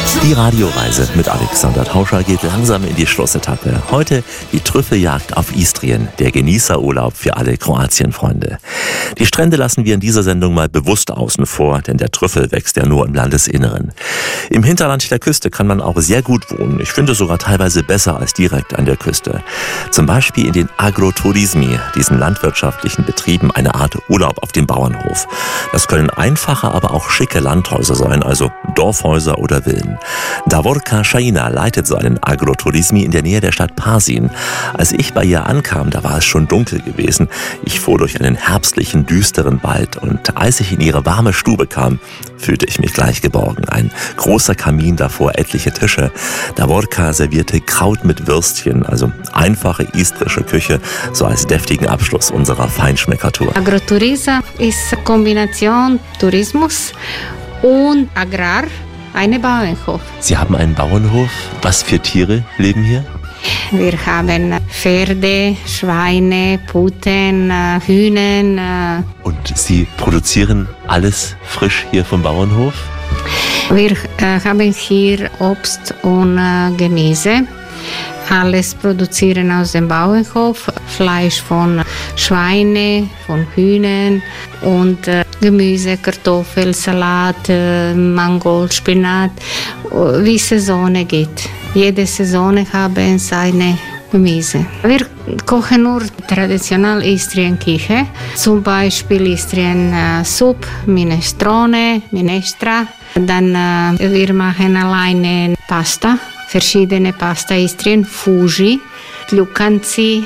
Die Radioreise mit Alexander Tauscher geht langsam in die Schlussetappe. Heute die Trüffeljagd auf Istrien, der Genießerurlaub für alle Kroatien-Freunde. Die Strände lassen wir in dieser Sendung mal bewusst außen vor, denn der Trüffel wächst ja nur im Landesinneren. Im Hinterland der Küste kann man auch sehr gut wohnen. Ich finde sogar teilweise besser als direkt an der Küste. Zum Beispiel in den Agroturismi, diesen landwirtschaftlichen Betrieben, eine Art Urlaub auf dem Bauernhof. Das können einfache, aber auch schicke Landhäuser sein, also Dorfhäuser oder Villen. Davorka Shaina leitet so einen Agroturismi in der Nähe der Stadt Pasin. Als ich bei ihr ankam, da war es schon dunkel gewesen. Ich fuhr durch einen herbstlichen, düsteren Wald und als ich in ihre warme Stube kam, fühlte ich mich gleich geborgen. Ein großer Kamin, davor etliche Tische. Davorka servierte Kraut mit Würstchen, also einfache istrische Küche, so als deftigen Abschluss unserer Feinschmeckertour. Agrotourism ist Kombination Tourismus und Agrar. Eine Bauernhof. Sie haben einen Bauernhof. Was für Tiere leben hier? Wir haben Pferde, Schweine, Puten, Hühner. Und Sie produzieren alles frisch hier vom Bauernhof? Wir haben hier Obst und Gemüse. Alles produzieren aus dem Bauernhof. Fleisch von Schweine, von Hühnern und Gemüse, Kartoffel, Salat, Mangold, Spinat, wie Saison geht. Jede Saison haben seine Gemüse. Wir kochen nur traditionell Istrien-Küche, zum Beispiel Istrien-Suppe, Minestrone, Minestra. Dann wir machen alleine Pasta, verschiedene Pasta Istrien, Fuji, Ljukanci,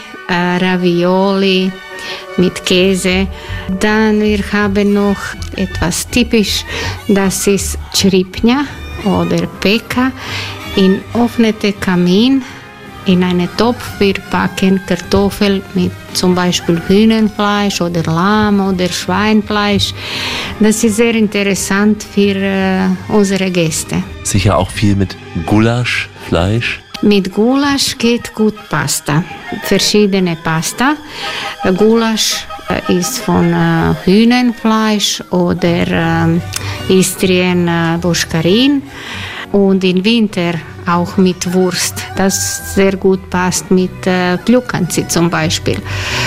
Ravioli mit Käse. Dann wir haben noch etwas typisch, das ist Čripnja oder Peka in offenem Kamin. In einen Topf wir packen Kartoffeln mit zum Beispiel Hühnerfleisch oder Lamm oder Schweinfleisch. Das ist sehr interessant für unsere Gäste. Sicher auch viel mit Gulasch, Fleisch? Mit Gulasch geht gut Pasta. Verschiedene Pasta. Gulasch ist von Hühnerfleisch oder Istrien Boschkarin. Und im Winter auch mit Wurst, das sehr gut passt mit Ljukanci zum Beispiel.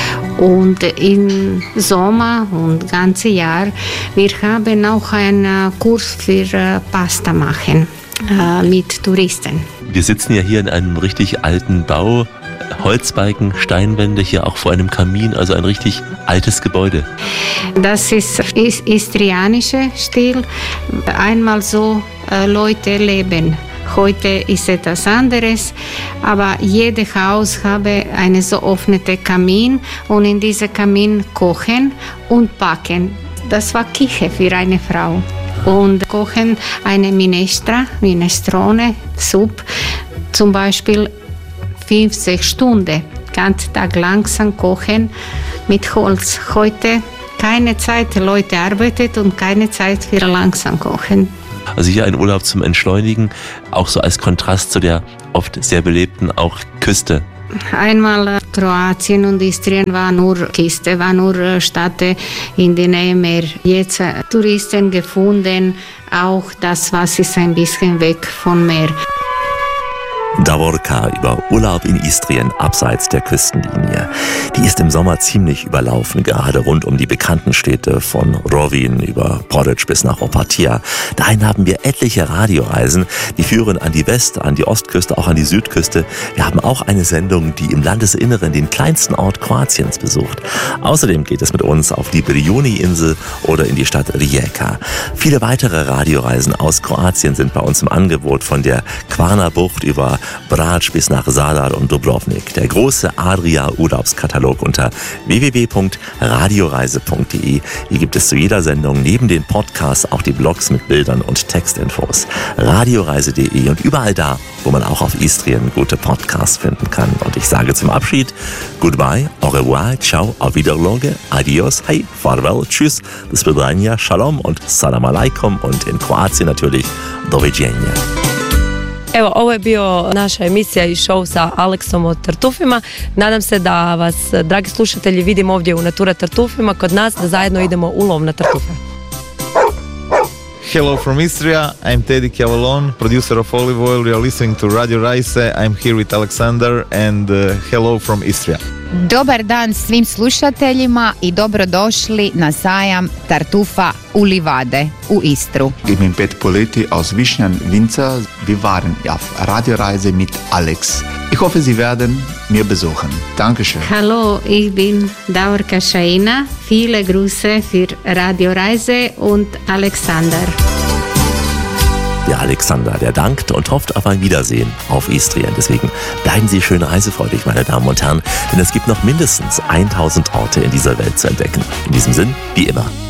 Und im Sommer und ganze Jahr, wir haben auch einen Kurs für Pasta machen mit Touristen. Wir sitzen ja hier in einem richtig alten Bau, Holzbalken, Steinwände, hier auch vor einem Kamin, also ein richtig altes Gebäude. Das ist istrianischer Stil, einmal so Leute leben. Heute ist etwas anderes, aber jedes Haus habe einen so offenen Kamin und in diesem Kamin kochen und backen. Das war Küche für eine Frau. Und kochen eine Minestrone, Suppe, zum Beispiel 5-6 Stunden, ganz Tag langsam kochen mit Holz. Heute keine Zeit, Leute arbeiten und keine Zeit für langsam kochen. Also hier ein Urlaub zum Entschleunigen, auch so als Kontrast zu der oft sehr belebten auch Küste. Einmal Kroatien und Istrien war nur Küste, war nur Stadt in der Nähe Meer. Jetzt Touristen gefunden, auch das Wasser ist ein bisschen weg vom Meer. Davorka über Urlaub in Istrien abseits der Küstenlinie. Die ist im Sommer ziemlich überlaufen, gerade rund um die bekannten Städte von Rovinj über Poreč bis nach Opatija. Dahin haben wir etliche Radioreisen, die führen an die West-, an die Ostküste, auch an die Südküste. Wir haben auch eine Sendung, die im Landesinneren den kleinsten Ort Kroatiens besucht. Außerdem geht es mit uns auf die Brijuni-Insel oder in die Stadt Rijeka. Viele weitere Radioreisen aus Kroatien sind bei uns im Angebot, von der Kvarner-Bucht über Brač bis nach Zadar und Dubrovnik. Der große Adria-Urlaubskatalog unter www.radioreise.de. Hier gibt es zu jeder Sendung neben den Podcasts auch die Blogs mit Bildern und Textinfos. Radioreise.de und überall da, wo man auch auf Istrien gute Podcasts finden kann. Und ich sage zum Abschied Goodbye, au revoir, ciao, auf Wiederloge, adios, hey, farewell, tschüss, do svidanja, shalom und salam alaikum und in Kroatien natürlich doviđenja. Evo, ovo je bio naša emisija i show sa Aleksom o tartufima. Nadam se da vas, dragi slušatelji, vidimo ovdje u Natura tartufima kod nas, da zajedno idemo u lov na tartufe. Hello from Istria, I'm Teddy Chiavalon, producer of Olive Oil. You're listening to Radio Rajse. I'm here with Alexander and hello from Istria. Dobar dan svim slušateljima i dobrodošli na sajam tartufa u Livade u Istru. Ich bin Pet Poleti aus Višnjan Winzer. Wir waren auf Radioreise mit Alex. Ich hoffe, Sie werden mir besuchen. Dankeschön. Hallo, ich bin Davorka Šaina. Viele Grüße für Radio Reise und Alexander. Der Alexander, der dankt und hofft auf ein Wiedersehen auf Istrien. Deswegen bleiben Sie schön reisefreudig, meine Damen und Herren, denn es gibt noch mindestens 1000 Orte in dieser Welt zu entdecken. In diesem Sinn, wie immer.